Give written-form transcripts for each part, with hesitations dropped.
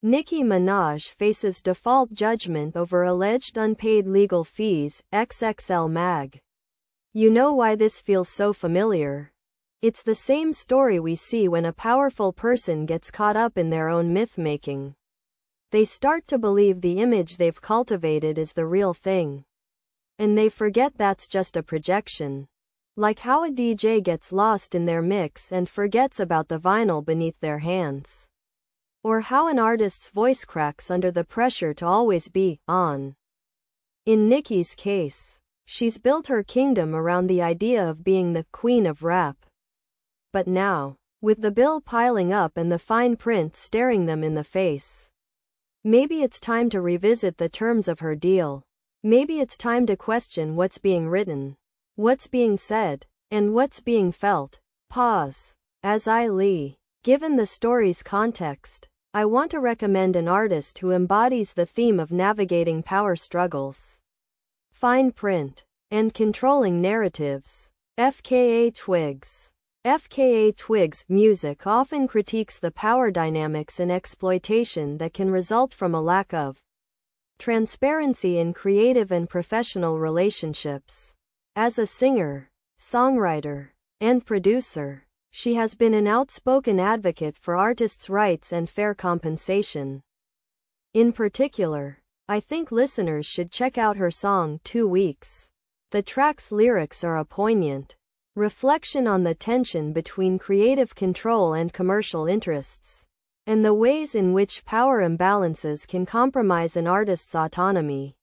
Nicki Minaj faces default judgment over alleged unpaid legal fees, XXL Mag. You know why this feels so familiar? It's the same story we see when a powerful person gets caught up in their own myth-making. They start to believe the image they've cultivated is the real thing. And they forget that's just a projection. Like how a DJ gets lost in their mix and forgets about the vinyl beneath their hands. Or how an artist's voice cracks under the pressure to always be on. In Nicki's case, she's built her kingdom around the idea of being the queen of rap. But now, with the bill piling up and the fine print staring them in the face, maybe it's time to revisit the terms of her deal. Maybe it's time to question what's being written, what's being said, and what's being felt. Pause. As I Lee. Given the story's context, I want to recommend an artist who embodies the theme of navigating power struggles, fine print, and controlling narratives. FKA Twigs. FKA Twigs' music often critiques the power dynamics and exploitation that can result from a lack of transparency in creative and professional relationships. As a singer, songwriter, and producer, she has been an outspoken advocate for artists' rights and fair compensation. In particular, I think listeners should check out her song 2 Weeks. The track's lyrics are a poignant reflection on the tension between creative control and commercial interests, and the ways in which power imbalances can compromise an artist's autonomy.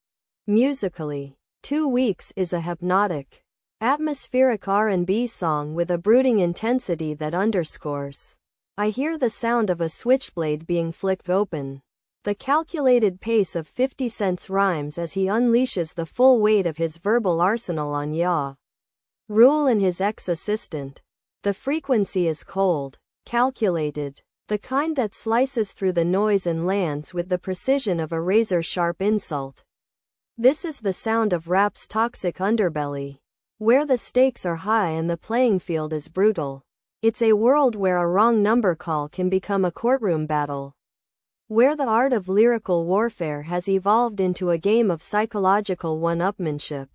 Musically, 2 Weeks is a hypnotic, atmospheric R&B song with a brooding intensity that underscores. I hear the sound of a switchblade being flicked open. The calculated pace of 50 Cent's rhymes as he unleashes the full weight of his verbal arsenal on Ja Rule and his ex-assistant. The frequency is cold, calculated, the kind that slices through the noise and lands with the precision of a razor-sharp insult. This is the sound of rap's toxic underbelly, where the stakes are high and the playing field is brutal. It's a world where a wrong number call can become a courtroom battle, where the art of lyrical warfare has evolved into a game of psychological one-upmanship.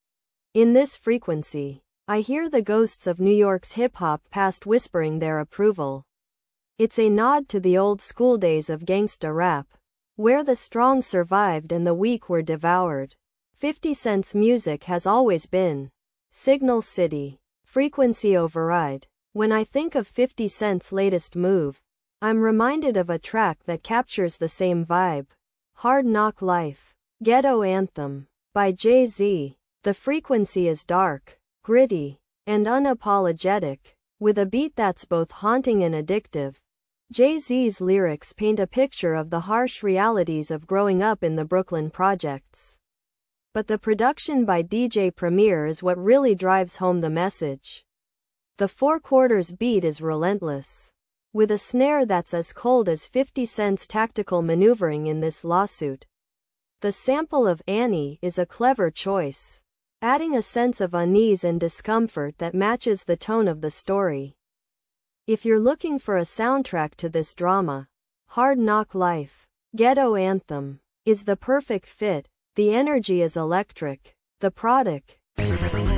In this frequency, I hear the ghosts of New York's hip-hop past whispering their approval. It's a nod to the old school days of gangsta rap, where the strong survived and the weak were devoured. 50 Cent's music has always been Signal City, frequency override. When I think of 50 Cent's latest move, I'm reminded of a track that captures the same vibe. Hard Knock Life, Ghetto Anthem, by Jay-Z. The frequency is dark, gritty, and unapologetic, with a beat that's both haunting and addictive. Jay-Z's lyrics paint a picture of the harsh realities of growing up in the Brooklyn projects. But the production by DJ Premier is what really drives home the message. The 4/4 beat is relentless, with a snare that's as cold as 50 Cent's tactical maneuvering in this lawsuit. The sample of Annie is a clever choice, adding a sense of unease and discomfort that matches the tone of the story. If you're looking for a soundtrack to this drama, Hard Knock Life, Ghetto Anthem, is the perfect fit. The energy is electric. The product